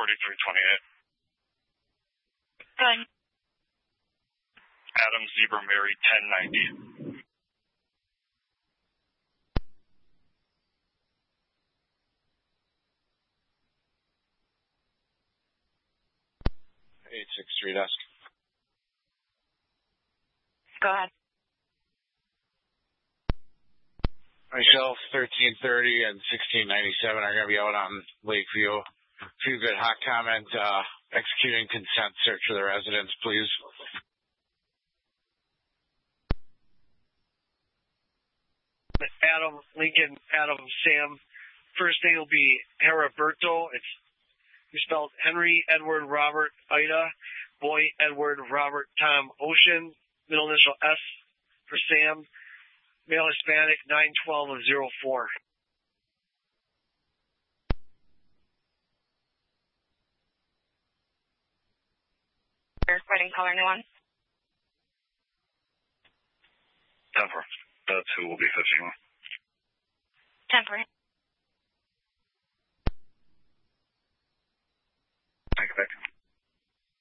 4328. Good. Adam Zebra Mary 1090. $863 desk. Go ahead. Myself, 1330 and 1697 are going to be out on Lakeview. A few good hot comments. Executing consent search for the residents, please. Adam, Lincoln, Adam, Sam. First name will be Heriberto. It's spelled Henry, Edward, Robert, Ida, Boy, Edward, Robert, Tom, Ocean. Middle initial S for Sam. Male Hispanic, 912-04. Wedding caller, new one. 10-4. That's who will be fishing. 10-4.